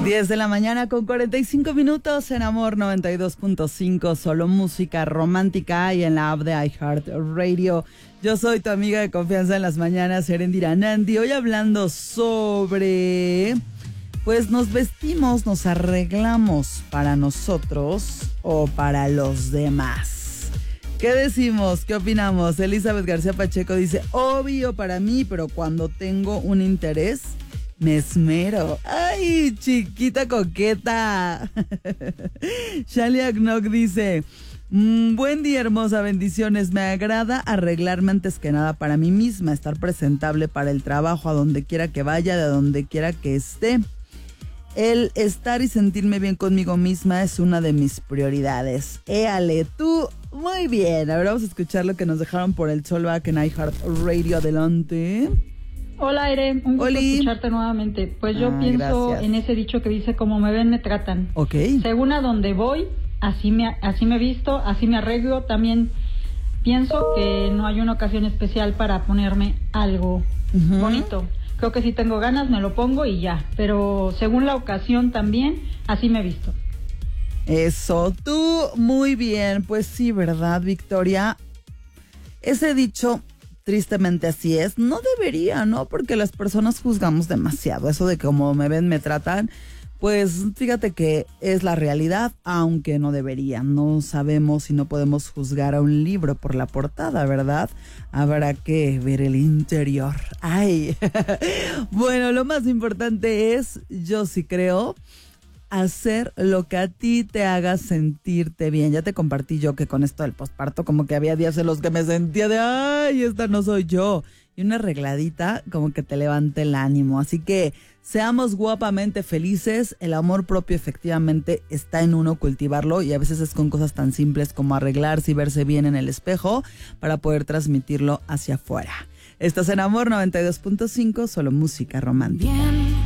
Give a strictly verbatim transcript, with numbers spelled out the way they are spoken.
diez de la mañana con cuarenta y cinco minutos en Amor noventa y dos punto cinco, solo música romántica y en la app de iHeartRadio. Yo soy tu amiga de confianza en las mañanas, Erendira Nandi. Hoy hablando sobre, pues nos vestimos, nos arreglamos para nosotros o para los demás. ¿Qué decimos? ¿Qué opinamos? Elizabeth García Pacheco dice, obvio para mí, pero cuando tengo un interés, me esmero. ¡Ay, chiquita coqueta! Shalia Knock dice, mmm, buen día, hermosa, bendiciones. Me agrada arreglarme antes que nada para mí misma, estar presentable para el trabajo, a donde quiera que vaya, de donde quiera que esté. El estar y sentirme bien conmigo misma es una de mis prioridades. Éale, tú, muy bien. Ahora vamos a escuchar lo que nos dejaron por el Soulback en iHeartRadio. Adelante. Hola, Ere, un gusto Oli. escucharte nuevamente. Pues yo Ah, pienso gracias. en ese dicho que dice, como me ven, me tratan. Ok. Según a donde voy, así me, así me visto, así me arreglo. También pienso que no hay una ocasión especial para ponerme algo Uh-huh. bonito. Creo que si tengo ganas me lo pongo y ya. Pero según la ocasión también, así me visto. Eso, tú, muy bien. Pues sí, ¿verdad, Victoria? Ese dicho, tristemente así es. No debería, ¿no? Porque las personas juzgamos demasiado. Eso de que como me ven, me tratan. Pues fíjate que es la realidad, aunque no debería. No sabemos y no podemos juzgar a un libro por la portada, ¿verdad? Habrá que ver el interior. ¡Ay! Bueno, lo más importante es, yo sí creo, hacer lo que a ti te haga sentirte bien. Ya te compartí yo que con esto del posparto como que había días en los que me sentía de ¡ay, esta no soy yo! Y una arregladita como que te levante el ánimo. Así que seamos guapamente felices. El amor propio efectivamente está en uno, cultivarlo, y a veces es con cosas tan simples como arreglarse y verse bien en el espejo para poder transmitirlo hacia afuera. Estás en Amor noventa y dos punto cinco, solo música romántica. Bien.